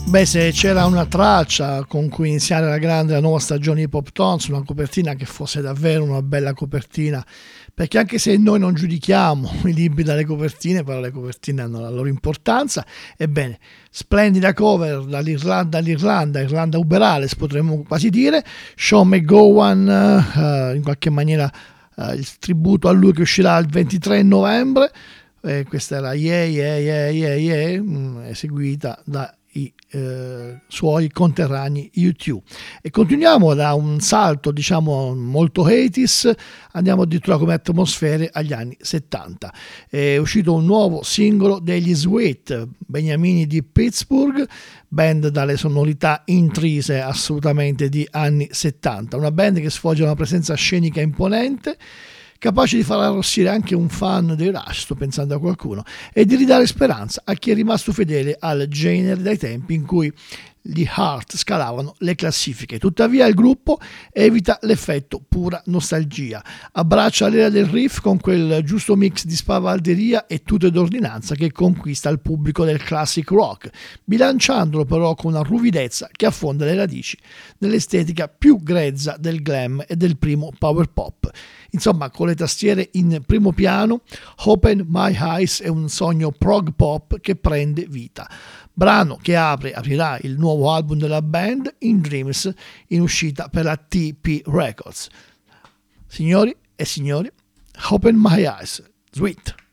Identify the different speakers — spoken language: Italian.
Speaker 1: Beh, se c'era una traccia con cui iniziare alla grande la nuova stagione di Pop Tones, una copertina che fosse davvero una bella copertina, perché anche se noi non giudichiamo i libri dalle copertine, però le copertine hanno la loro importanza. Ebbene, splendida cover Irlanda uberale, potremmo quasi dire. Sean McGowan, in qualche maniera il tributo a lui che uscirà il 23 novembre. Questa era Yeah Yeah Yeah Yeah Yeah, eseguita dai suoi conterranei U2. E continuiamo da un salto, diciamo, molto 80s, andiamo addirittura come atmosfere agli anni 70. È uscito un nuovo singolo degli Sweet, beniamini di Pittsburgh, band dalle sonorità intrise assolutamente di anni 70, una band che sfoggia una presenza scenica imponente, capace di far arrossire anche un fan dei Rush, sto pensando a qualcuno, e di ridare speranza a chi è rimasto fedele al genere dai tempi in cui gli Heart scalavano le classifiche. Tuttavia il gruppo evita l'effetto pura nostalgia, abbraccia l'era del riff con quel giusto mix di spavalderia e tute d'ordinanza che conquista il pubblico del classic rock, bilanciandolo però con una ruvidezza che affonda le radici nell'estetica più grezza del glam e del primo power pop. Insomma, con le tastiere in primo piano, Open My Eyes è un sogno prog pop che prende vita. Brano che aprirà il nuovo album della band, In Dreams, in uscita per la TP Records. Signori e signori, Open My Eyes, Sweet.